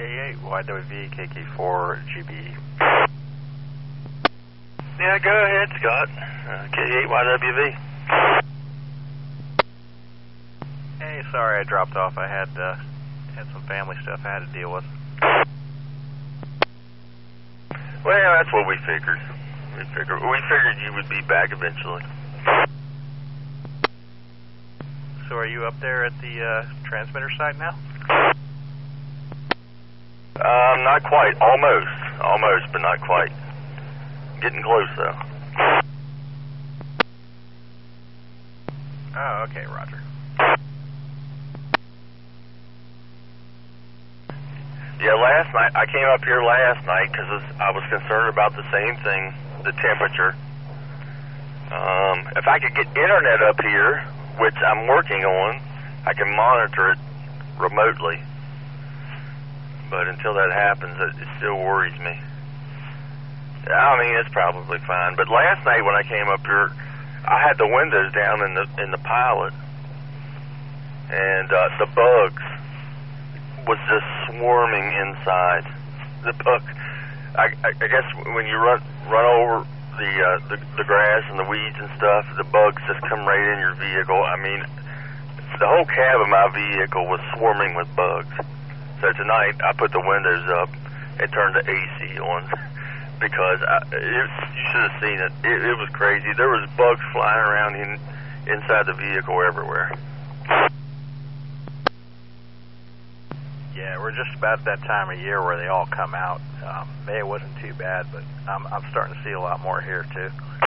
K8, YWV, KK4, GB. Yeah, go ahead, Scott. K8, YWV. Hey, sorry I dropped off. I had some family stuff I had to deal with. Well, that's what we figured. We figured you would be back eventually. So are you up there at the transmitter site now? Not quite. Almost, but not quite. Getting close, though. Oh, okay, Roger. Yeah, last night, I came up here last night because I was concerned about the same thing, the temperature. If I could get internet up here, which I'm working on, I can monitor it remotely. But until that happens, it still worries me. I mean, it's probably fine. But last night when I came up here, I had the windows down in the pilot, and the bugs was just swarming inside. The bug, I guess when you run over the grass and the weeds and stuff, the bugs just come right in your vehicle. I mean, the whole cab of my vehicle was swarming with bugs. So tonight I put the windows up and turned the AC on because you should have seen it. It was crazy. There was bugs flying around inside the vehicle everywhere. Yeah, we're just about that time of year where they all come out. May it wasn't too bad, but I'm starting to see a lot more here too.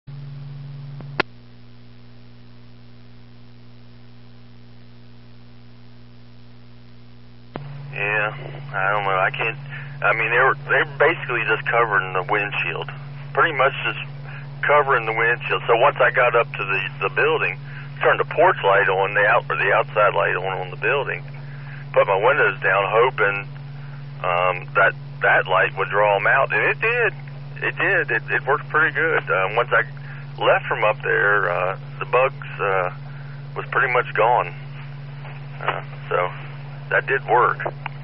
Yeah, I don't know. I mean, they were basically just covering the windshield, pretty much just covering the windshield. So once I got up to the building, turned the porch light on, the outside light on the building, put my windows down, hoping that light would draw them out, and it did. It worked pretty good. Once I left from up there, the bugs was pretty much gone. So that did work.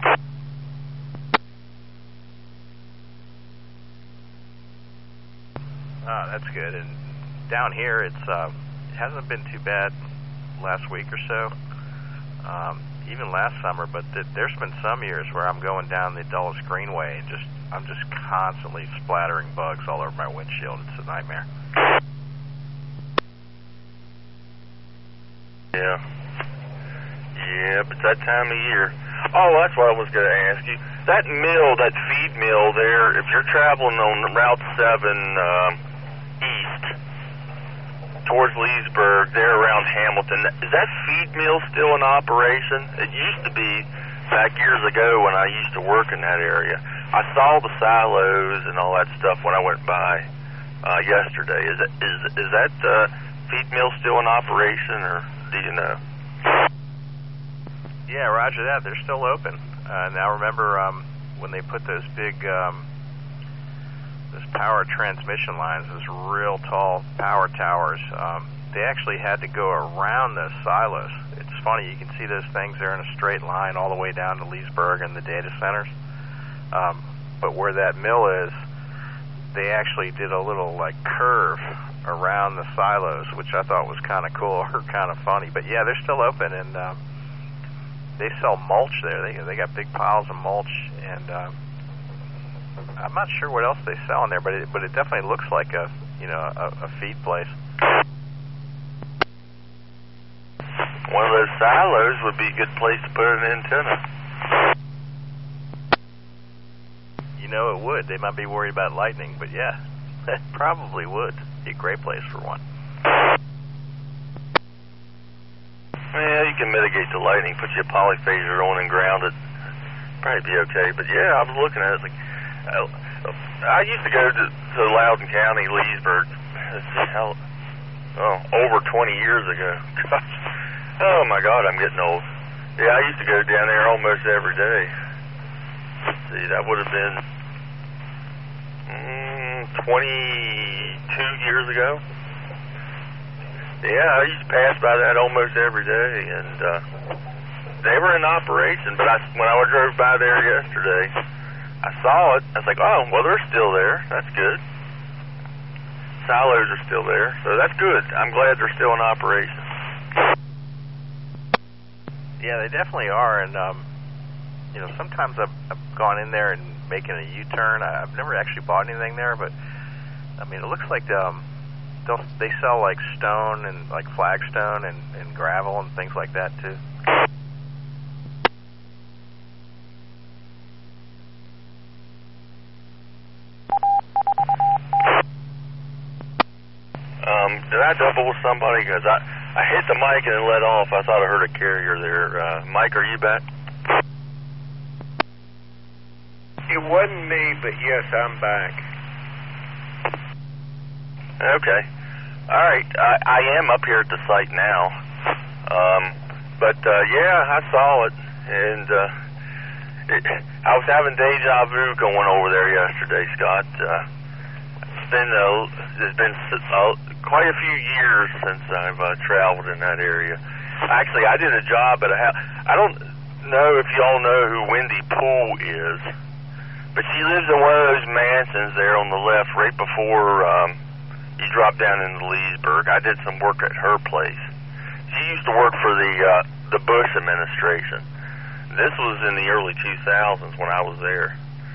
That's good. And down here, it hasn't been too bad last week or so, even last summer. But there's been some years where I'm going down the Dulles Greenway and I'm just constantly splattering bugs all over my windshield. It's a nightmare. Yeah, but that time of year. Oh, that's what I was going to ask you. That feed mill there, if you're traveling on Route 7 east towards Leesburg, there around Hamilton, is that feed mill still in operation? It used to be back years ago when I used to work in that area. I saw the silos and all that stuff when I went by yesterday. Is that feed mill still in operation, or do you know? Yeah, roger that. They're still open. Now remember when they put those big those power transmission lines, those real tall power towers, they actually had to go around those silos. It's funny, you can see those things there in a straight line all the way down to Leesburg and the data centers. But where that mill is, they actually did a little curve around the silos, which I thought was kind of cool or kind of funny. But yeah, they're still open, and they sell mulch there. They got big piles of mulch, and I'm not sure what else they sell in there, but it definitely looks like a feed place. One of those silos would be a good place to put an antenna. It would. They might be worried about lightning, but yeah, that probably would be a great place for one. Yeah, you can mitigate the lightning, put your polyphaser on and ground it. Probably be okay. But yeah, I was looking at it. I used to go to Loudoun County, Leesburg. Over 20 years ago. Gosh. Oh my God, I'm getting old. Yeah, I used to go down there almost every day. Let's see, that would have been 22 years ago. Yeah, I used to pass by that almost every day, and they were in operation, but when I drove by there yesterday, I saw it. I was like, oh, well, they're still there. That's good. Silos are still there, so that's good. I'm glad they're still in operation. Yeah, they definitely are, and sometimes I've gone in there and making a U-turn. I've never actually bought anything there, but I mean, it looks like they sell like stone and like flagstone and gravel and things like that too. Did I double with somebody? Because I hit the mic and it let off. I thought I heard a carrier there. Mike, are you back? It wasn't me, but yes, I'm back. Okay. All right. I am up here at the site now. Yeah, I saw it, and I was having deja vu going over there yesterday, Scott. It's been quite a few years since I've traveled in that area. Actually, I did a job at a house. I don't know if y'all know who Wendy Poole is, but she lives in one of those mansions there on the left, right before you drop down into Leesburg. I did some work at her place. She used to work for the Bush administration. This was in the early 2000s when I was there.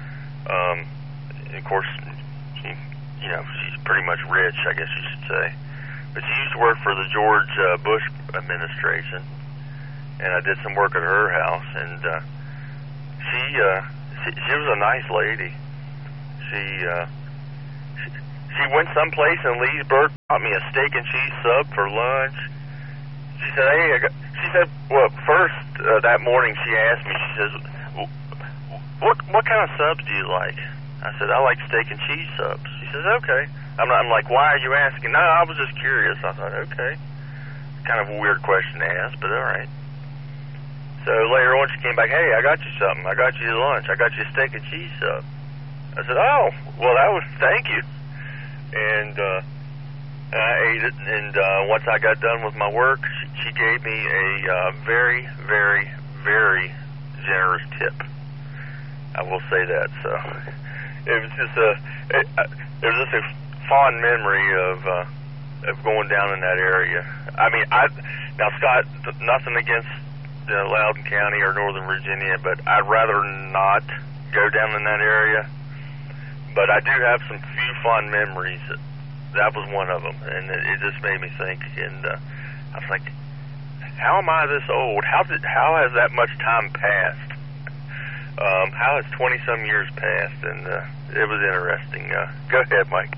Of course, she's pretty much rich, I guess you should say. But she used to work for the George Bush administration, and I did some work at her house. And she was a nice lady. She went someplace in Leesburg, bought me a steak and cheese sub for lunch. She said, well, first that morning she asked me, she says, what kind of subs do you like? I said, I like steak and cheese subs. She says, okay. I'm like, why are you asking? No, I was just curious. I thought, okay. Kind of a weird question to ask, but all right. So later on she came back, hey, I got you something. I got you lunch. I got you a steak and cheese sub. I said, oh, well, thank you. And I ate it, and once I got done with my work, she gave me a very, very, very generous tip. I will say that. So it was just a fond memory of going down in that area. I mean, now Scott, nothing against Loudoun County or Northern Virginia, but I'd rather not go down in that area. But I do have some few fond memories. That was one of them, and it just made me think. And I was like, how am I this old? How has that much time passed? How has 20-some years passed? And it was interesting. Go ahead, Mike.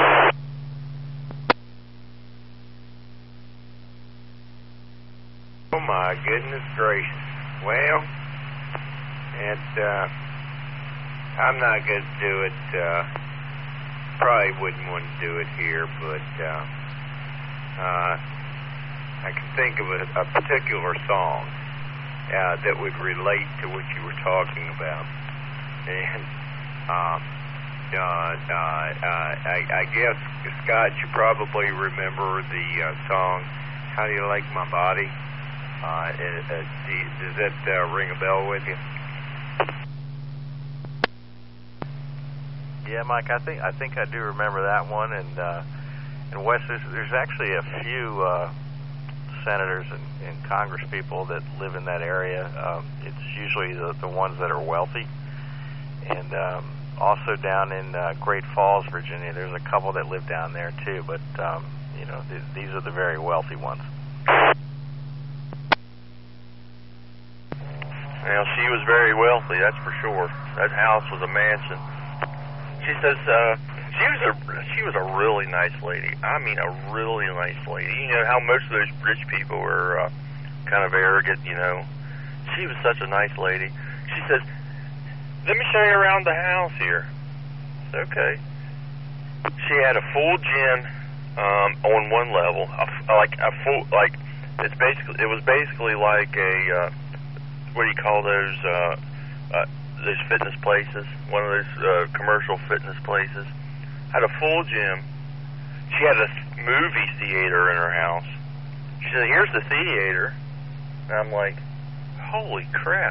Oh, my goodness gracious. Well, I'm not going to do it. Probably wouldn't want to do it here, but I can think of a particular song that would relate to what you were talking about. And I guess, Scott, you probably remember the song, How Do You Like My Body? Does that ring a bell with you? Yeah, Mike, I think I do remember that one. And Wes, there's actually a few senators and Congress people that live in that area. It's usually the ones that are wealthy. And also down in Great Falls, Virginia, there's a couple that live down there too. But these are the very wealthy ones. Well, she was very wealthy, that's for sure. That house was a mansion. She says she was a really nice lady. I mean, a really nice lady. You know how most of those rich people are kind of arrogant, you know. She was such a nice lady. She says, let me show you around the house here. Okay. She had a full gym on one level, it was basically like a what do you call those fitness places? One of those commercial fitness places. Had a full gym. She had a movie theater in her house. She said, here's the theater. And I'm like, holy crap.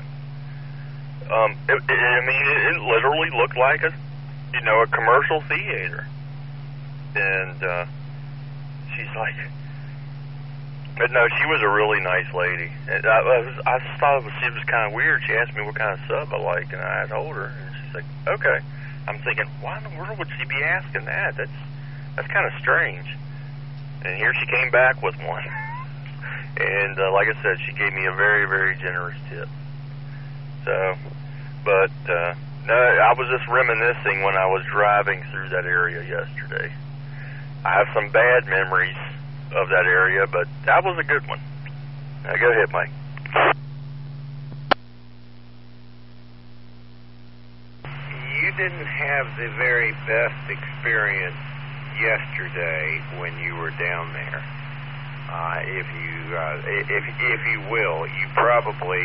It literally looked like a commercial theater. And she's like, but no, she was a really nice lady. And I just thought she was kind of weird. She asked me what kind of sub I like, and I told her, and she's like, okay. I'm thinking, why in the world would she be asking that? That's kind of strange. And here she came back with one. And like I said, she gave me a very, very generous tip. So, but no, I was just reminiscing when I was driving through that area yesterday. I have some bad memories of that area, but that was a good one. Now, go ahead, Mike. You didn't have the very best experience yesterday when you were down there. If you will, you probably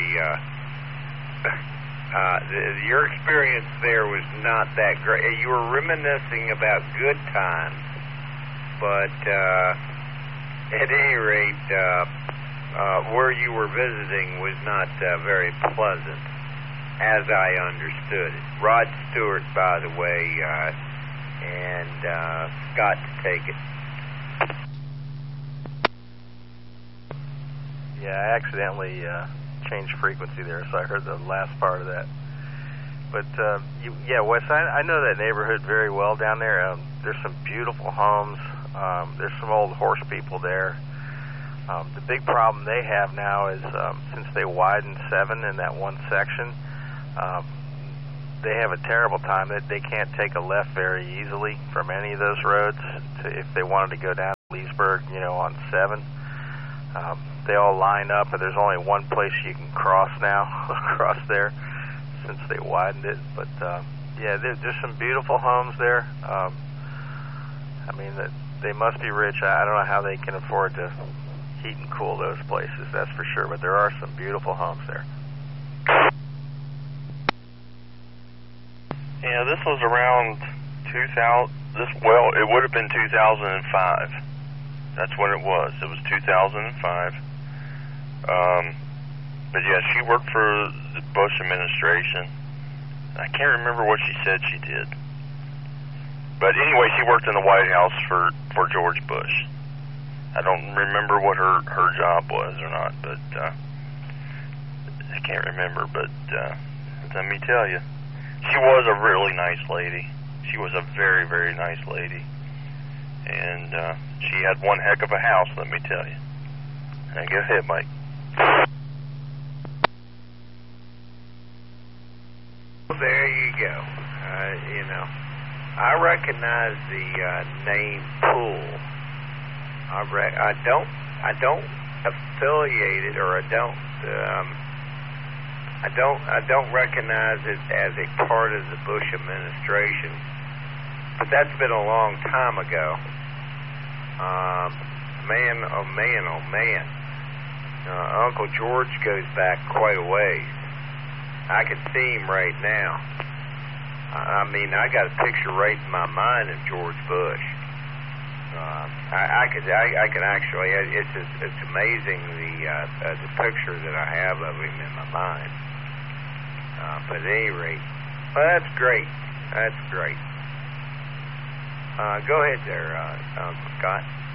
your experience there was not that great. You were reminiscing about good times, but at any rate, where you were visiting was not very pleasant, as I understood it. Rod Stewart, by the way, and Scott to take it. Yeah, I accidentally changed frequency there, so I heard the last part of that. But, Wes, I know that neighborhood very well down there. There's some beautiful homes. There's some old horse people there. The big problem they have now is since they widened 7 in that one section, they have a terrible time. They can't take a left very easily from any of those roads if they wanted to go down to Leesburg, on 7. They all line up, and there's only one place you can cross now, across there, since they widened it. But, there's some beautiful homes there. They must be rich. I don't know how they can afford to heat and cool those places, that's for sure. But there are some beautiful homes there. Yeah, this was around 2000. It would have been 2005. That's when it was. It was 2005. But yeah, she worked for the Bush administration. I can't remember what she said she did. But anyway, she worked in the White House for George Bush. I don't remember what her job was or not, but I can't remember. But let me tell you, she was a really nice lady. She was a very, very nice lady. And she had one heck of a house, let me tell you. Now, go ahead, Mike. Well, there you go. I recognize the name Pool. I don't affiliate it, or I don't recognize it as a part of the Bush administration. But that's been a long time ago. Man, oh man, oh man. Uncle George goes back quite a ways. I can see him right now. I got a picture right in my mind of George Bush. I can actually. It's amazing the picture that I have of him in my mind. But at any rate, well, that's great. That's great. Go ahead there, Uncle Scott.